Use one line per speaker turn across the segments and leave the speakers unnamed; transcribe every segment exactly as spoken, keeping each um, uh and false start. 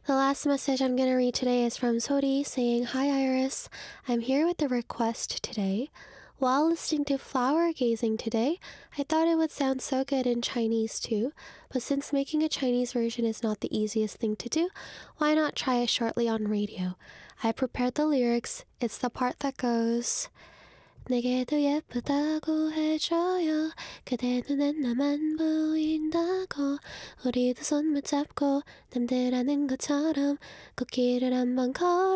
The last message I'm going to read today is from Sodi saying, "Hi Iris, I'm here with a request today. While listening to Flower Gazing today, I thought it would sound so good in Chinese too, but since making a Chinese version is not the easiest thing to do, why not try it shortly on radio? I prepared the lyrics. It's the part that goes, 내게도 예쁘다고 해줘요. 그대 눈엔 나만 보인다고. 우리도 손 맞잡고 남들 하는 것처럼 꽃길을 한번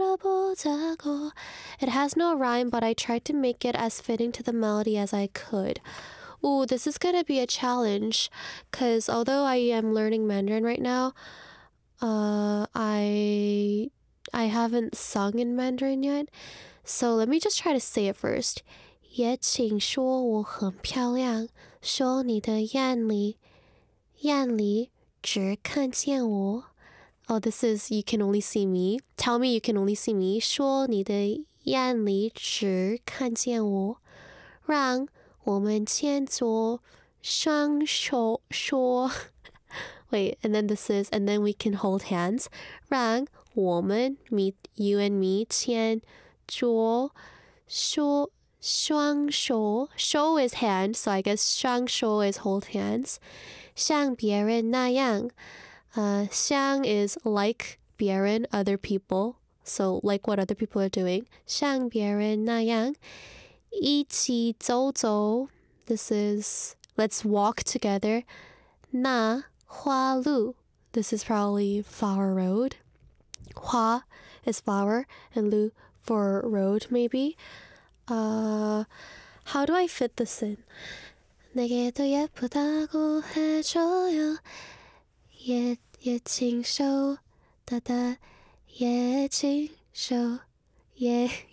걸어보자고. It has no rhyme, but I tried to make it as fitting to the melody as I could. Ooh, this is gonna be a challenge, because although I am learning Mandarin right now, uh, I I haven't sung in Mandarin yet. So let me just try to say it first. 也请说我很漂亮，说你的眼里，眼里只看见我。Oh, this is you can only see me. Tell me you can only see me. 说你的眼里只看见我，让我们牵着双手说。Wait, and then this is, and then we can hold hands. 让我们 me, you and me 牵着说双手 手 is hand, so I guess 双手 is hold hands. 像别人那样 uh, 像 is like 别人 other people, so like what other people are doing. 像别人那样一起走走 this is let's walk together. 那花路 this is probably flower road. 花 is flower and lu for road maybe. Uh, how do I fit this in? 내게도 예쁘다고 해줘요. 예, 예칭쇼, 다다, 예칭쇼, 예,